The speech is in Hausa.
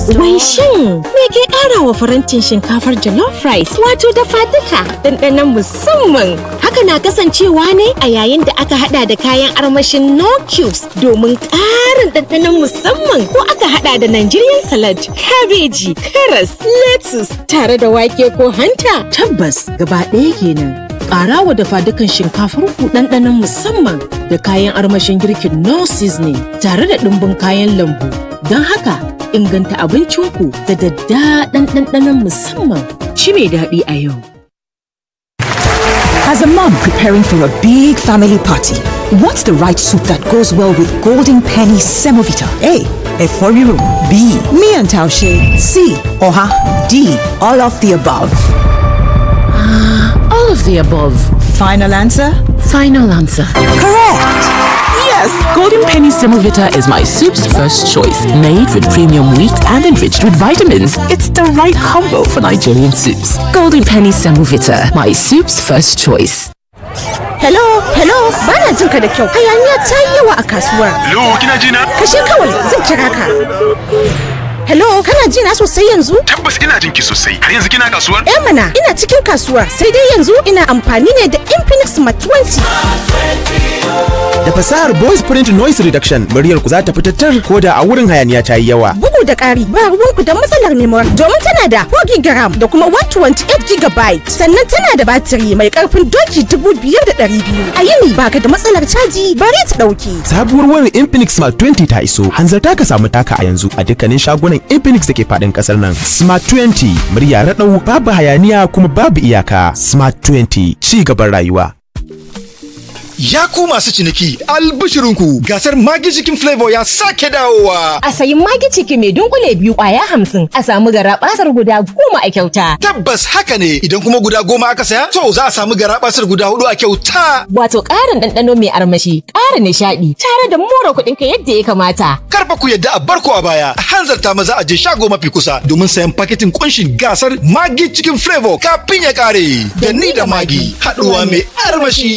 Wai shin me ke ƙara wa farantin shinkafar jollof rice wato dafaduka ɗanɗanon musamman? Haka na kasancewa ne a yayin da aka hada da kayan armashin no cubes domin ƙarin ɗanɗanon musamman, ko aka hada da Nigerian salad, kabeji, karas, lettuce tare da wake ko hanta. Tabbas gaba ɗaya kenan. Ƙara wa dafadukan shinkafar ku ɗanɗanon musamman da kayan armashin girkin no seasoning tare da ɗumbin kayan lambu. Don haka inganta abincinku da daddaɗan ɗanɗanon musamman. Ci mai daɗi a yau. As a mom preparing for a big family party, what's the right soup that goes well with Golden Penny Semovita? A. Eforiru. B. Mian Taushe. C. Oha. D. All of the above. All of the above. Final answer? Final answer. Correct! Yes, Golden Penny Semovita is my soup's first choice. Made with premium wheat and enriched with vitamins. It's the right combo for Nigerian soups. Golden Penny Semovita, my soup's first choice. Hello, bana jin ka da kyau. Hayaniya ta yi yawa a kasuwar. Hello, kina ji na? Kashe kawai, zan kira ka. Hello, kana ji na sosai yanzu? Tabbas ina jin ki sosai. Har yanzu kina kasuwar? Mana, ina cikin kasuwar. Sai dai yanzu ina amfani ne da Infinix Smart 20. Da fasahar voice print noise reduction, muryar ku za ta fitattar ko da a wurin hayaniya ta yi yawa. Bugu da ƙari, ba ruwanku da matsalar memory domin tana da 4 GB da kuma 128 GB. Sannan tana da batiri mai ƙarfin doki 5200. A yini baka da matsalar caji bare ta ɗauke. Sabuwar wayar Infinix Smart 20 ta iso. Hanzarta ka samu taka a yanzu a dukkanin shagunan Infinix da ke faɗin ƙasar nan. Smart 20, murya raɗau, babu hayaniya kuma babu iyaka. Smart 20, ci gaban rayuwa. Ya ku masu ciniki, albishirinku gasar Maggi Chicken Flavor ya sake dawowa. A sayi Maggi Chicken mai dunkule 2 kwaya 50 a samu garabasar guda 10 a kyauta. Tabbas haka ne, idan kuma guda 10 aka saya, to za a samu garabasar guda 4 a kyauta. Wato ƙarin ɗanɗano mai armashi, ƙara nishaɗi, tare da more kuɗinka yadda ya kamata. Karfa ku yadda a barko a baya, a hanzarta maza a je shago mafi kusa domin sayan paketin kunshin gasar Maggi Chicken Flavor kafin ya ƙare. Da ni da Maggi, haɗuwa mai armashi.